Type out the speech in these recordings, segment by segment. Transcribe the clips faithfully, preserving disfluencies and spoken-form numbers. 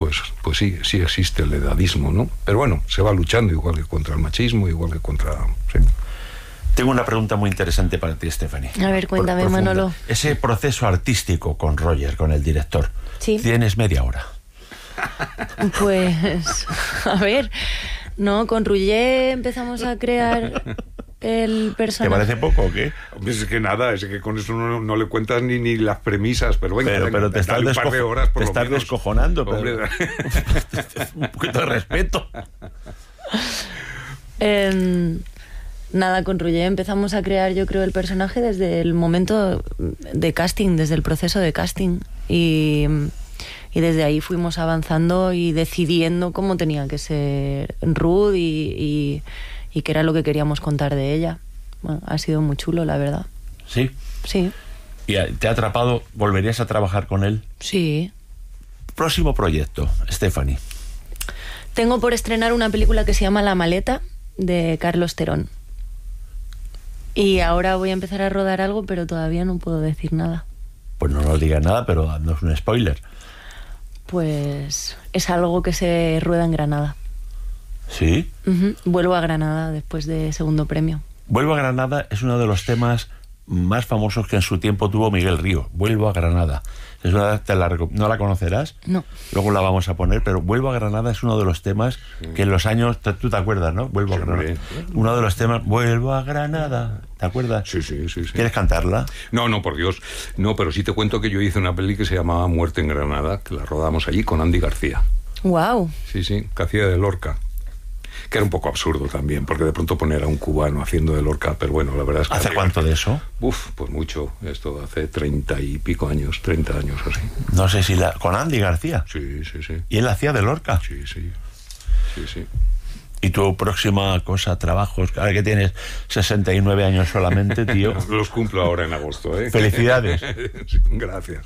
pues, pues sí, sí existe el edadismo, ¿no? Pero bueno, se va luchando igual que contra el machismo, igual que contra... Sí. Tengo una pregunta muy interesante para ti, Stephanie. A ver, cuéntame, Por- profunda. Manolo. Ese proceso artístico con Roger, con el director. Sí. Tienes media hora. Pues, a ver, no, con Roger empezamos a crear el ¿Te personaje. parece poco o qué? Hombre, es que nada, es que con eso no, no le cuentas ni, ni las premisas, pero venga, Pero, venga, pero te estás, dale un par de descojo- horas por te lo estás menos. descojonando. Pero... Hombre, un poquito de respeto. Eh, nada, con Roger empezamos a crear, yo creo, el personaje desde el momento de casting, desde el proceso de casting. Y, y desde ahí fuimos avanzando y decidiendo cómo tenía que ser Ruth y, y, y qué era lo que queríamos contar de ella. Bueno, ha sido muy chulo, la verdad. Sí. Sí, ¿Y te ha atrapado? ¿Volverías a trabajar con él? sí. Próximo proyecto, Stephanie. Tengo por estrenar una película que se llama La maleta, de Carlos Terón. Y ahora voy a empezar a rodar algo, pero todavía no puedo decir nada. Pues no nos digas nada, pero haznos un spoiler. Pues es algo que se rueda en Granada. ¿Sí? Ujú. Vuelvo a Granada después de segundo premio. Vuelvo a Granada es uno de los temas más famosos que en su tiempo tuvo Miguel Río. Vuelvo a Granada. Es una, te la, reco- no la conocerás, No. luego la vamos a poner, pero Vuelvo a Granada es uno de los temas que en los años, te- tú te acuerdas, ¿no? Vuelvo a Sí, Granada. hombre. Uno de los temas, Vuelvo a Granada, ¿te acuerdas? Sí, sí, sí, sí. ¿Quieres cantarla? No, no, por Dios. No, pero sí te cuento que yo hice una peli que se llamaba Muerte en Granada, que la rodamos allí con Andy García. Wow. Sí, sí, que hacía de Lorca. Que era un poco absurdo también, porque de pronto poner a un cubano haciendo de Lorca, pero bueno, la verdad es que... ¿Hace Andy cuánto de eso? García- Uf, pues mucho. Esto hace treinta y pico años, treinta años así. No sé si la... Con Andy García. Sí, sí, sí. Y él hacía de Lorca. Sí, sí. Sí, sí. Y tu próxima cosa, trabajos, ahora que tienes sesenta y nueve años solamente, tío. Los cumplo ahora en agosto, ¿eh? Felicidades. Sí, gracias.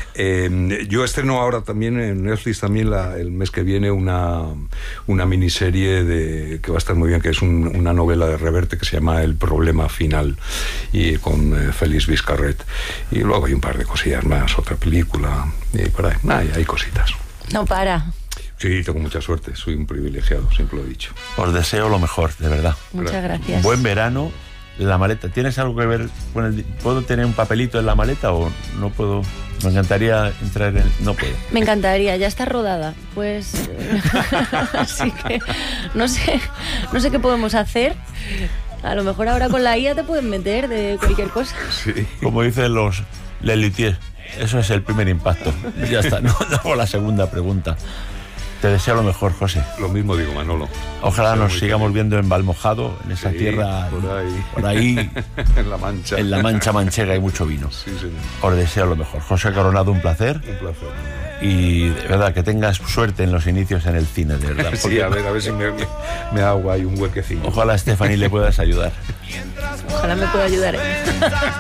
Eh, yo estreno ahora también en Netflix también la, el mes que viene una, una miniserie de, que va a estar muy bien, que es un, una novela de Reverte que se llama El problema final, y con eh, Félix Vizcarret. Y luego hay un par de cosillas más, otra película, y por ahí. Ah, y hay cositas. No para. Sí, tengo mucha suerte, soy un privilegiado, siempre lo he dicho. Os deseo lo mejor, de verdad. Muchas gracias. Buen verano. La maleta, ¿tienes algo que ver con el... ¿Puedo tener un papelito en la maleta o no puedo? Me encantaría entrar en... No puedo. Me encantaría, ya está rodada. Pues eh, así que no sé, no sé qué podemos hacer. A lo mejor ahora con la I A te pueden meter de cualquier cosa. Sí. Como dicen los Lelutiers, eso es el primer impacto. Ya está, no, no hago la segunda pregunta. Te deseo lo mejor, José. Lo mismo digo, Manolo. Ojalá nos Muy sigamos feliz. viendo en Valmojado, en esa Sí, tierra. por ahí. Por ahí, En La Mancha. en la Mancha Manchega hay mucho vino. Sí, señor. Os deseo lo mejor. José Coronado, un placer. Un placer. Y de verdad, que tengas suerte en los inicios en el cine, de verdad. Sí, porque a ver, a ver si me, me, me hago ahí un huequecillo. ojalá a Stephanie le puedas ayudar. Ojalá me pueda ayudar.